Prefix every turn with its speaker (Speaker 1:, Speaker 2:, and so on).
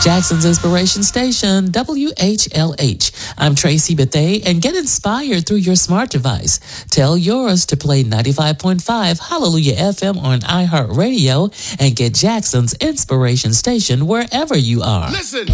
Speaker 1: Jackson's Inspiration Station, WHLH. I'm Tracy Bethay, and get inspired through your smart device. Tell yours to play 95.5 Hallelujah FM on iHeartRadio and get Jackson's Inspiration Station wherever you are.
Speaker 2: Listen.